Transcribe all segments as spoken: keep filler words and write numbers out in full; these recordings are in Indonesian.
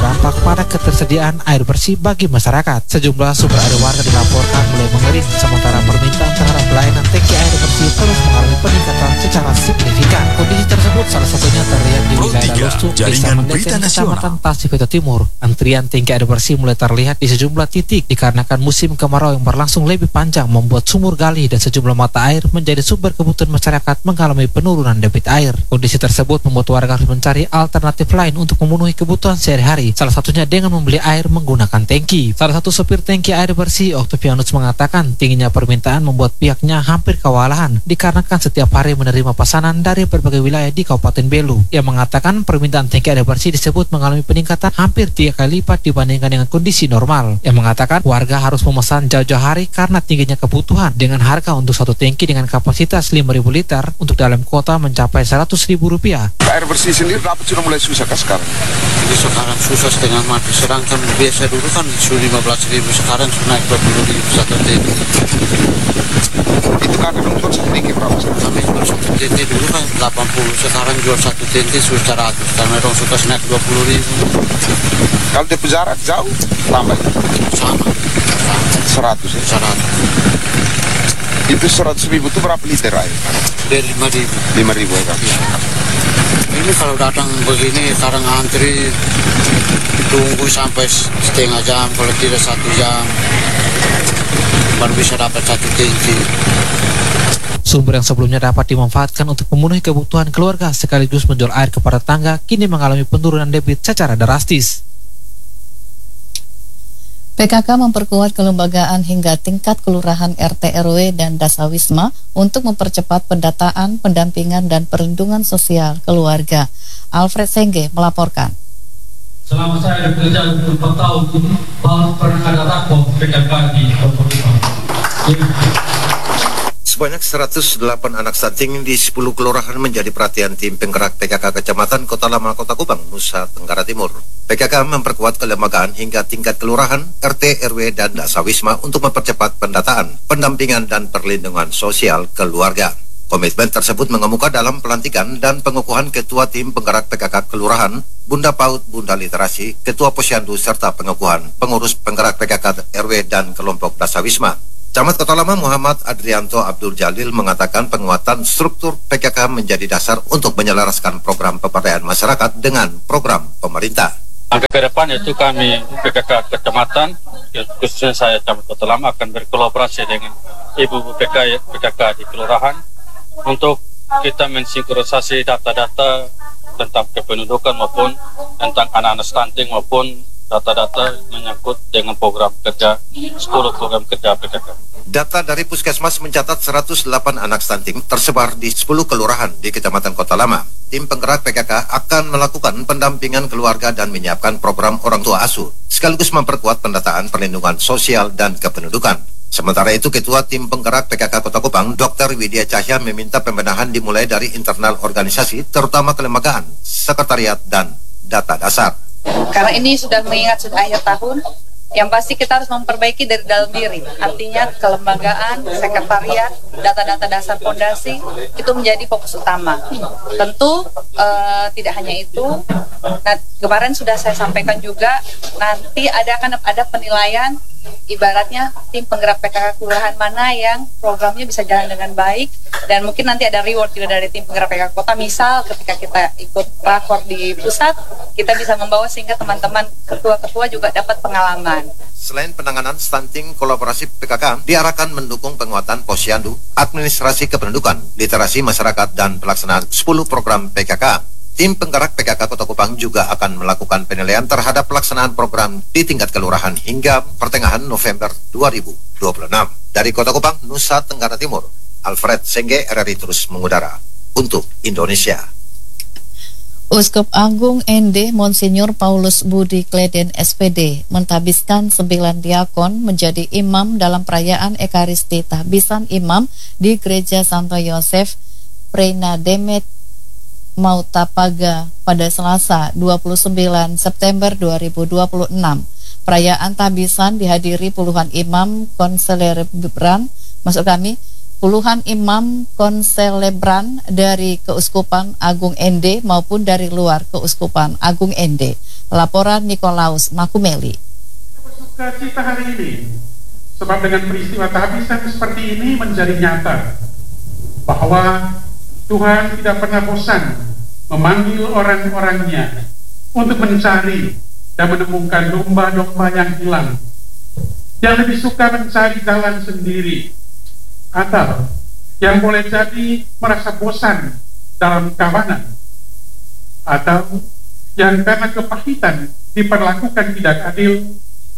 berdampak pada ketersediaan air bersih bagi masyarakat. Sejumlah sumber air warga dilaporkan mulai mengering, sementara permintaan terhadap pelayanan tangki air bersih terus mengalami peningkatan secara signifikan. Kondisi tersebut salah satunya terlihat di wilayah Dalustu, Desa Mendeten, Kecamatan Tasifito Timur. Antrian tangki air bersih mulai terlihat di sejumlah titik dikarenakan musim kemarau yang berlangsung lebih panjang membuat sumur gali dan sejumlah mata air menjadi sumber kebutuhan masyarakat mengalami penurunan debit air. Kondisi tersebut membuat warga harus mencari alternatif lain untuk memenuhi kebutuhan sehari-hari, salah satunya dengan membeli air menggunakan tangki. Salah satu sopir tangki air bersih, Octavianus, mengatakan tingginya permintaan membuat pihaknya hampir kewalahan dikarenakan setiap hari menerima pesanan dari berbagai wilayah di Kabupaten Belu. Ia mengatakan permintaan tangki air bersih disebut mengalami peningkatan hampir tiga kali lipat dibandingkan dengan kondisi normal. Ia mengatakan warga harus memesan jauh-jauh hari karena tingginya kebutuhan, dengan harga untuk satu tangki dengan kapasitas lima ribu liter untuk dalam kota mencapai seratus ribu rupiah. Air bersih sendiri dapat sudah mulai susah kan sekarang? Jadi sekarang susah setengah mati, sedangkan biasa dulu kan sudah lima belas ribu, sekarang sudah naik dua puluh ribu satu tangki. Itu kakak jual satu tangki berapa sekarang? Kami jual satu tangki dulu kan delapan puluh, sekarang jual satu tangki sudah seratus, karena orang suka naik dua puluh ribu. Kalau di jarak jauh, tambah sama, seratus ya? seratus. Itu seratus ribu itu berapa liter air? Dari lima ribu. Lima ribu ya kan? Ini kalau datang begini, sekarang antri tunggu sampai setengah jam, kalau tidak satu jam, baru bisa dapat satu tangki. Sumber yang sebelumnya dapat dimanfaatkan untuk memenuhi kebutuhan keluarga sekaligus menjual air kepada tetangga kini mengalami penurunan debit secara drastis. P K K memperkuat kelembagaan hingga tingkat kelurahan, R T R W, dan Dasawisma untuk mempercepat pendataan, pendampingan, dan perlindungan sosial keluarga. Alfred Sengge melaporkan. Selama saya bekerja untuk empat tahun ini, baru pernah ada rakor P K K di Papua. Sebanyak seratus delapan anak stunting di sepuluh kelurahan menjadi perhatian tim penggerak P K K Kecamatan Kota Lama, Kota Kupang, Nusa Tenggara Timur. P K K memperkuat kelembagaan hingga tingkat kelurahan, R T R W, dan Dasawisma untuk mempercepat pendataan, pendampingan, dan perlindungan sosial keluarga. Komitmen tersebut mengemuka dalam pelantikan dan pengukuhan Ketua Tim Penggerak P K K Kelurahan, Bunda PAUD, Bunda Literasi, Ketua Posyandu, serta pengukuhan pengurus penggerak P K K R W dan kelompok Dasawisma. Camat Kota Lama Muhammad Adrianto Abdul Jalil mengatakan penguatan struktur P K K menjadi dasar untuk menyelaraskan program pemberdayaan masyarakat dengan program pemerintah. Angka ke depan itu kami P K K Kecamatan, khususnya saya Camat Kota Lama, akan berkolaborasi dengan Ibu P K K di Kelurahan untuk kita mensinkronisasi data-data tentang kependudukan maupun tentang anak-anak stunting maupun data-data menyangkut dengan program kerja, sepuluh program kerja P K K. Data dari Puskesmas mencatat seratus delapan anak stunting tersebar di sepuluh kelurahan di Kecamatan Kota Lama. Tim penggerak P K K akan melakukan pendampingan keluarga dan menyiapkan program orang tua asuh, sekaligus memperkuat pendataan perlindungan sosial dan kependudukan. Sementara itu, Ketua Tim Penggerak P K K Kota Kupang, Dokter Widya Cahya, meminta pembenahan dimulai dari internal organisasi, terutama kelembagaan, sekretariat, dan data dasar. Karena ini sudah mengingat sudah akhir tahun, yang pasti kita harus memperbaiki dari dalam diri. Artinya kelembagaan, sekretariat, data-data dasar fondasi itu menjadi fokus utama. Tentu uh, tidak hanya itu. Nah, kemarin sudah saya sampaikan juga, nanti ada akan ada penilaian. Ibaratnya tim penggerak P K K kelurahan mana yang programnya bisa jalan dengan baik, dan mungkin nanti ada reward juga dari tim penggerak P K K kota. Misal ketika kita ikut rakor di pusat, kita bisa membawa sehingga teman-teman ketua-ketua juga dapat pengalaman. Selain penanganan stunting, kolaborasi P K K diarahkan mendukung penguatan posyandu, administrasi kependudukan, literasi masyarakat, dan pelaksanaan sepuluh program P K K. Tim penggerak P K K Kota Kupang juga akan melakukan penilaian terhadap pelaksanaan program di tingkat kelurahan hingga pertengahan November dua ribu dua puluh enam. Dari Kota Kupang, Nusa Tenggara Timur, Alfred Sengge, R R I terus mengudara untuk Indonesia. Uskup Agung N D Monsinyur Paulus Budi Kleden S P D mentabiskan sembilan diakon menjadi imam dalam perayaan Ekaristi Tahbisan Imam di Gereja Santo Yosef Prena Demet Mautapaga pada Selasa dua puluh sembilan September dua ribu dua puluh enam. Perayaan tahbisan dihadiri puluhan imam konselebran, maksud kami puluhan imam konselebran dari Keuskupan Agung N D maupun dari luar Keuskupan Agung N D. Laporan Nikolaus Makumeli. Bersuka cita hari ini, sebab dengan peristiwa kehabisan seperti ini menjadi nyata bahwa Tuhan tidak pernah bosan memanggil orang-orangnya untuk mencari dan menemukan domba-domba yang hilang, yang lebih suka mencari jalan sendiri, atau yang boleh jadi merasa bosan dalam kawanan, atau yang karena kepahitan diperlakukan tidak adil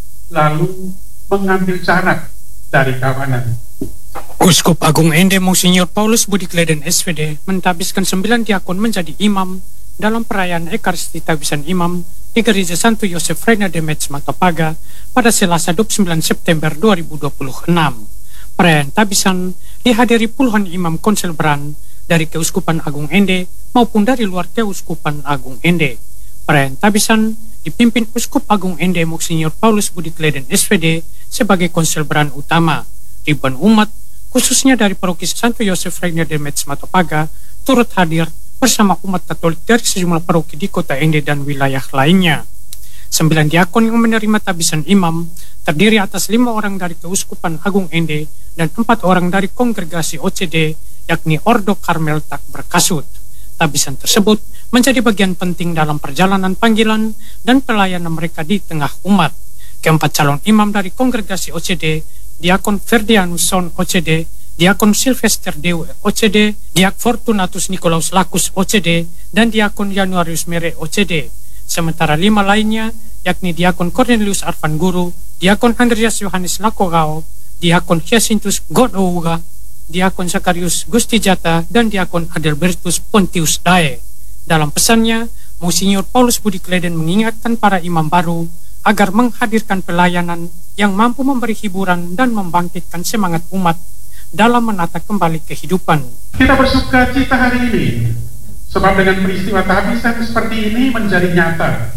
lalu mengambil jarak dari kawanan. Uskup Agung Ende Monsinyur Paulus Budi Kleden S V D mentabiskan sembilan diakon menjadi imam dalam perayaan Ekaristi Tabisan Imam di Gereja Santo Yosef Reina de Metz Matapagah pada Selasa dua puluh sembilan September dua ribu dua puluh enam. Perayaan tabisan dihadiri puluhan imam konselebrant dari Keuskupan Agung Ende maupun dari luar Keuskupan Agung Ende. Perayaan tabisan dipimpin Uskup Agung Ende Monsinyur Paulus Budi Kleden S V D sebagai konselebrant utama. Ribuan umat, khususnya dari paroki Santo Yosef Reina de Metz Matapagah, turut hadir bersama umat Katolik dari sejumlah paroki di kota Ende dan wilayah lainnya. Sembilan diakon yang menerima tabisan imam terdiri atas lima orang dari Keuskupan Agung Ende dan empat orang dari kongregasi O C D, yakni Ordo Karmel Tak Berkasut. Tabisan tersebut menjadi bagian penting dalam perjalanan panggilan dan pelayanan mereka di tengah umat. Keempat calon imam dari kongregasi O C D, Diakon Ferdianus Son O C D, Diakon Sylvester Dew O C D, Diak Fortunatus Nikolaus Lacus O C D, dan Diakon Januarius Mere O C D. Sementara lima lainnya, yakni Diakon Cornelius Arvan Guru, Diakon Andreas Yohanes Lakogao, Diakon Hyacinthus Godouga, Diakon Zakarius Gusti Jata, dan Diakon Adelbertus Pontius Dae. Dalam pesannya, Monsinyur Paulus Budi Kleden mengingatkan para imam baru agar menghadirkan pelayanan yang mampu memberi hiburan dan membangkitkan semangat umat dalam menata kembali kehidupan. Kita bersuka cita hari ini, sebab dengan peristiwa kehabisan seperti ini menjadi nyata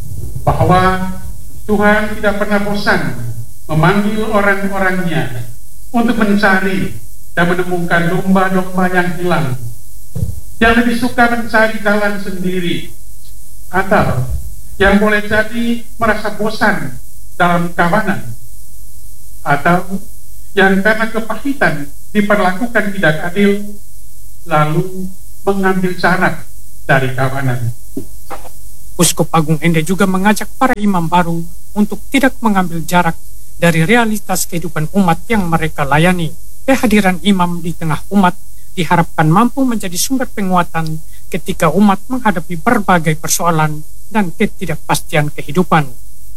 bahwa Tuhan tidak pernah bosan memanggil orang-orangnya untuk mencari dan menemukan domba-domba yang hilang, yang lebih suka mencari jalan sendiri, atau yang boleh jadi merasa bosan dalam kawanan, atau yang karena kepahitan diperlakukan tidak adil lalu mengambil jarak dari kawanan. Uskup Agung Ende juga mengajak para imam baru untuk tidak mengambil jarak dari realitas kehidupan umat yang mereka layani. Kehadiran imam di tengah umat diharapkan mampu menjadi sumber penguatan ketika umat menghadapi berbagai persoalan dan ketidakpastian kehidupan.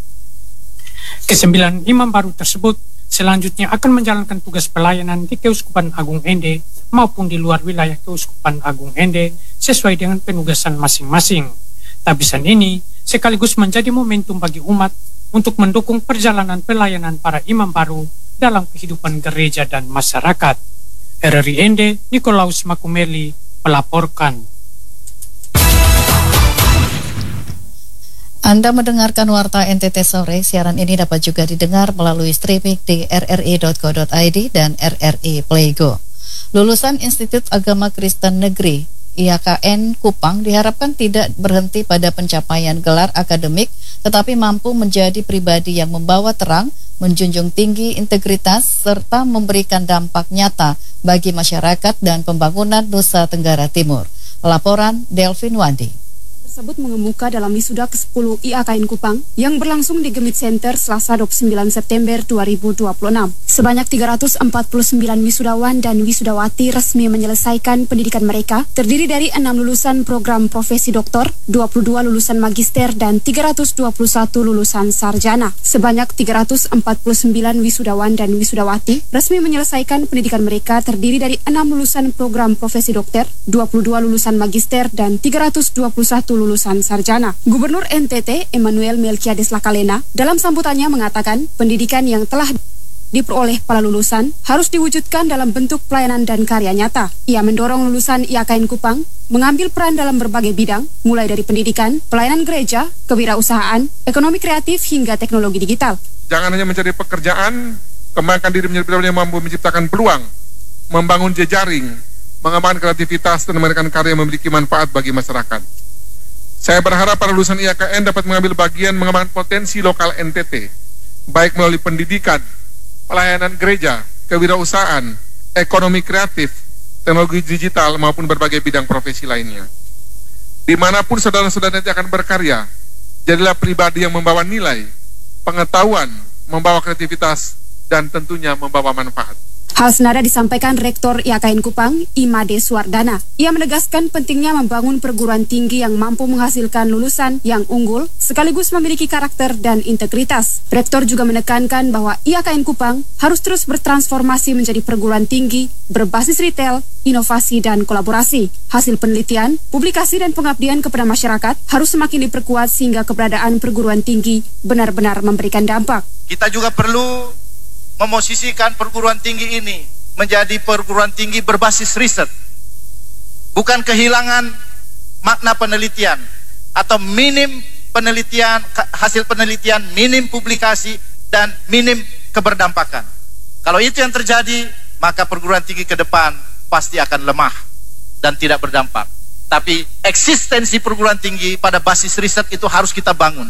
Kesembilan imam baru tersebut selanjutnya akan menjalankan tugas pelayanan di Keuskupan Agung Ende maupun di luar wilayah Keuskupan Agung Ende sesuai dengan penugasan masing-masing. Tabisan ini sekaligus menjadi momentum bagi umat untuk mendukung perjalanan pelayanan para imam baru dalam kehidupan gereja dan masyarakat. R R I Ende, Nikolaus Makumeli melaporkan. Anda mendengarkan Warta N T T Sore. Siaran ini dapat juga didengar melalui streaming di r r i dot co dot i d dan R R I Playgo. Lulusan Institut Agama Kristen Negeri I A K N Kupang diharapkan tidak berhenti pada pencapaian gelar akademik, tetapi mampu menjadi pribadi yang membawa terang, menjunjung tinggi integritas, serta memberikan dampak nyata bagi masyarakat dan pembangunan Nusa Tenggara Timur. Laporan Delvin Wandi. Tersebut mengemuka dalam wisuda ke sepuluh I A K N Kupang yang berlangsung di Gemit Center Selasa dua puluh sembilan September dua ribu dua puluh enam. Sebanyak tiga ratus empat puluh sembilan wisudawan dan wisudawati resmi menyelesaikan pendidikan mereka, terdiri dari enam lulusan program profesi doktor, dua puluh dua lulusan magister, dan tiga ratus dua puluh satu lulusan sarjana. Sebanyak tiga ratus empat puluh sembilan wisudawan dan wisudawati resmi menyelesaikan pendidikan mereka, terdiri dari enam lulusan program profesi dokter, dua puluh dua lulusan magister, dan tiga ratus dua puluh satu lulusan sarjana. Gubernur N T T Emmanuel Melkiades Lakalena dalam sambutannya mengatakan pendidikan yang telah diperoleh para lulusan harus diwujudkan dalam bentuk pelayanan dan karya nyata. Ia mendorong lulusan I A K N Kupang mengambil peran dalam berbagai bidang, mulai dari pendidikan, pelayanan gereja, kewirausahaan, ekonomi kreatif, hingga teknologi digital. Jangan hanya mencari pekerjaan, kembangkan diri menjadi pribadi yang mampu menciptakan peluang, membangun jejaring, mengembangkan kreativitas, dan memberikan karya yang memiliki manfaat bagi masyarakat. Saya berharap para lulusan I A K N dapat mengambil bagian mengembangkan potensi lokal N T T, baik melalui pendidikan, pelayanan gereja, kewirausahaan, ekonomi kreatif, teknologi digital, maupun berbagai bidang profesi lainnya. Dimanapun saudara-saudara nanti akan berkarya, jadilah pribadi yang membawa nilai, pengetahuan, membawa kreativitas, dan tentunya membawa manfaat. Hal senada disampaikan Rektor I A K N Kupang, Imade Suwardana. Ia menegaskan pentingnya membangun perguruan tinggi yang mampu menghasilkan lulusan yang unggul, sekaligus memiliki karakter dan integritas. Rektor juga menekankan bahwa I A K N Kupang harus terus bertransformasi menjadi perguruan tinggi berbasis retail, inovasi, dan kolaborasi. Hasil penelitian, publikasi, dan pengabdian kepada masyarakat harus semakin diperkuat sehingga keberadaan perguruan tinggi benar-benar memberikan dampak. Kita juga perlu memosisikan perguruan tinggi ini menjadi perguruan tinggi berbasis riset, bukan kehilangan makna penelitian atau minim penelitian, hasil penelitian, minim publikasi, dan minim keberdampakan. Kalau itu yang terjadi, maka perguruan tinggi ke depan pasti akan lemah dan tidak berdampak. Tapi eksistensi perguruan tinggi pada basis riset itu harus kita bangun.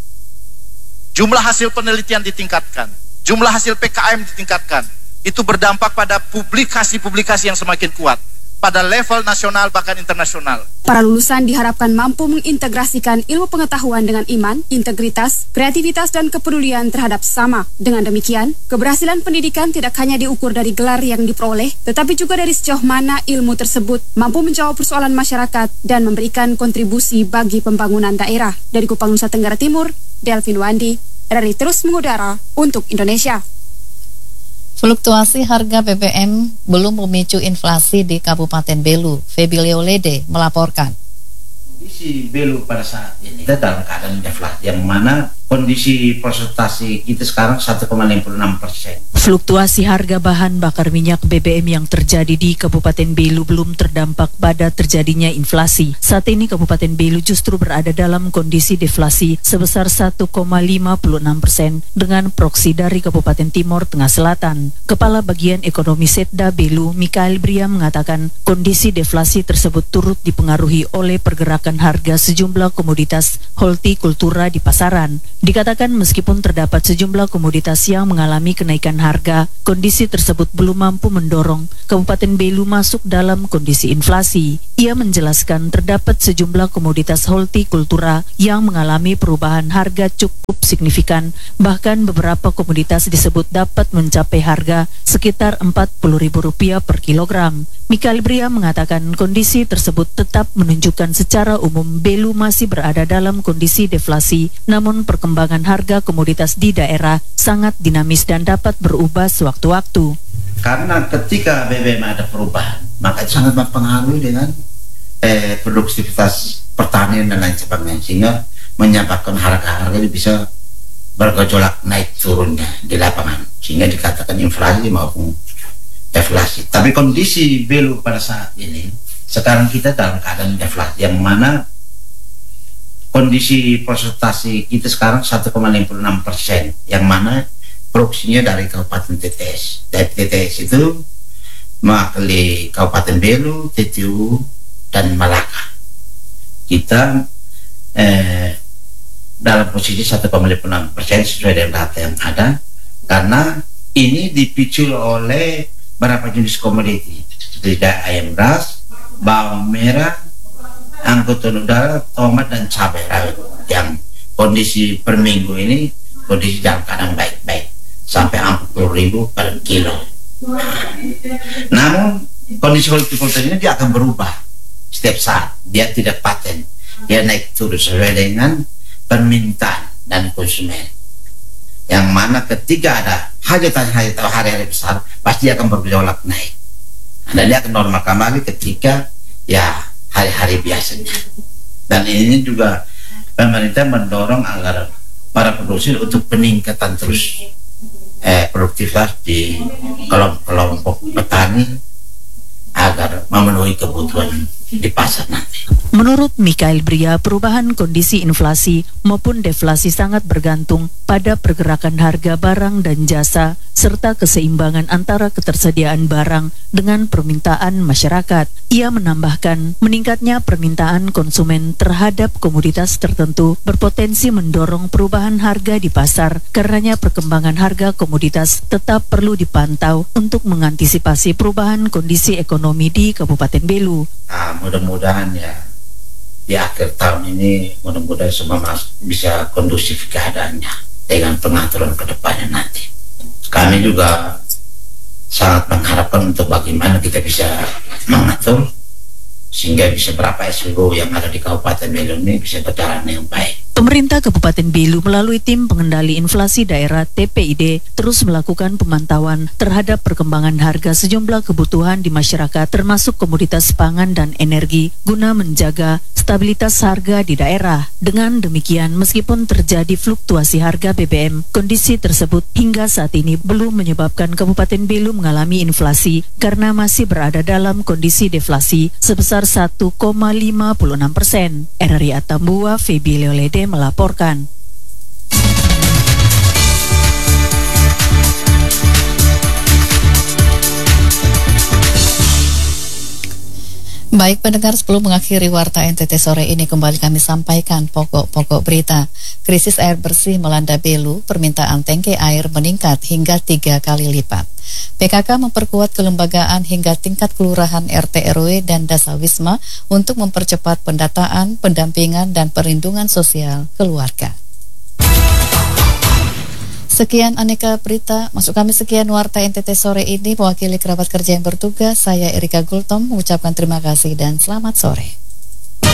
Jumlah hasil penelitian ditingkatkan, jumlah hasil P K M ditingkatkan, itu berdampak pada publikasi-publikasi yang semakin kuat pada level nasional bahkan internasional. Para lulusan diharapkan mampu mengintegrasikan ilmu pengetahuan dengan iman, integritas, kreativitas, dan kepedulian terhadap sesama. Dengan demikian, keberhasilan pendidikan tidak hanya diukur dari gelar yang diperoleh, tetapi juga dari sejauh mana ilmu tersebut mampu menjawab persoalan masyarakat dan memberikan kontribusi bagi pembangunan daerah. Dari Kupang, Nusa Tenggara Timur, Delvin Wandi, R R I terus mengudara untuk Indonesia. Fluktuasi harga B B M belum memicu inflasi di Kabupaten Belu. Febilio Lede melaporkan. Kondisi Belu pada saat ini kita dalam keadaan deflasi, yang mana kondisi persentase kita sekarang satu koma lima enam persen. Fluktuasi harga bahan bakar minyak B B M yang terjadi di Kabupaten Belu belum terdampak pada terjadinya inflasi. Saat ini Kabupaten Belu justru berada dalam kondisi deflasi sebesar satu koma lima enam persen dengan proksi dari Kabupaten Timur Tengah Selatan. Kepala Bagian Ekonomi Setda Belu, Mikael Bria, mengatakan kondisi deflasi tersebut turut dipengaruhi oleh pergerakan harga sejumlah komoditas hortikultura di pasaran. Dikatakan meskipun terdapat sejumlah komoditas yang mengalami kenaikan harga, kondisi tersebut belum mampu mendorong Kabupaten Belu masuk dalam kondisi inflasi. Ia menjelaskan terdapat sejumlah komoditas hortikultura yang mengalami perubahan harga cukup signifikan, bahkan beberapa komoditas disebut dapat mencapai harga sekitar empat puluh ribu rupiah per kilogram. Mikael Bria mengatakan kondisi tersebut tetap menunjukkan secara umum Belu masih berada dalam kondisi deflasi, namun perkembangan harga komoditas di daerah sangat dinamis dan dapat berubah sewaktu-waktu. Karena ketika B B M ada perubahan, maka itu sangat mempengaruhi dengan eh, produktivitas pertanian dan lain sebagainya, sehingga menyebabkan harga-harga bisa bergejolak naik turunnya di lapangan, sehingga dikatakan inflasi maupun deflasi. Tapi kondisi Belu pada saat ini, sekarang kita dalam keadaan deflasi, yang mana kondisi persentase kita sekarang satu koma lima enam persen, yang mana produksinya dari Kabupaten T T S. Dari T T S itu mewakili Kabupaten Belu, T T U, dan Malaka. Kita eh, dalam posisi satu koma lima enam persen sesuai dengan data yang ada, karena ini dipicu oleh beberapa jenis komoditi seperti ayam ras, bawang merah, angkutan udara, tomat, dan cabai rawit, yang kondisi per minggu ini kondisi dalam keadaan baik-baik sampai empat puluh ribu per kilo. Namun kondisi hortikultura ini dia akan berubah setiap saat, dia tidak paten, dia naik turun sesuai dengan permintaan dan konsumen, yang mana ketika ada hajatan-hajatan atau hari-hari besar pasti akan bergejolak naik, dan dia akan normal kembali ketika ya hari-hari biasanya. Dan ini juga pemerintah mendorong agar para produsen untuk peningkatan terus eh, produktivitas di kelompok-kelompok petani agar memenuhi kebutuhan di pasar nanti. Menurut Mikael Bria, perubahan kondisi inflasi maupun deflasi sangat bergantung pada pergerakan harga barang dan jasa serta keseimbangan antara ketersediaan barang dengan permintaan masyarakat. Ia menambahkan, meningkatnya permintaan konsumen terhadap komoditas tertentu berpotensi mendorong perubahan harga di pasar. Karenanya perkembangan harga komoditas tetap perlu dipantau untuk mengantisipasi perubahan kondisi ekonomi di Kabupaten Belu. Nah, mudah-mudahan ya di akhir tahun ini mudah-mudahan semua mas bisa kondusif keadaannya dengan pengaturan ke depannya nanti. Kami juga sangat mengharapkan untuk bagaimana kita bisa mengatur sehingga bisa berapa S W O yang ada di Kabupaten Belu ini bisa berjalan dengan baik. Pemerintah Kabupaten Belu melalui Tim Pengendali Inflasi Daerah T P I D terus melakukan pemantauan terhadap perkembangan harga sejumlah kebutuhan di masyarakat termasuk komoditas pangan dan energi guna menjaga stabilitas harga di daerah. Dengan demikian, meskipun terjadi fluktuasi harga B B M, kondisi tersebut hingga saat ini belum menyebabkan Kabupaten Belu mengalami inflasi karena masih berada dalam kondisi deflasi sebesar satu koma lima enam persen. R R I Atambua, Feby Leolede melaporkan. Baik pendengar, sebelum mengakhiri Warta N T T sore ini kembali kami sampaikan pokok-pokok berita. Krisis air bersih melanda Belu, permintaan tangki air meningkat hingga tiga kali lipat. P K K memperkuat kelembagaan hingga tingkat kelurahan, R T R W dan Dasawisma untuk mempercepat pendataan, pendampingan dan perlindungan sosial keluarga. Sekian aneka berita, maksud kami sekian Warta N T T sore ini. Mewakili kerabat kerja yang bertugas, saya Erika Gultom mengucapkan terima kasih dan selamat sore.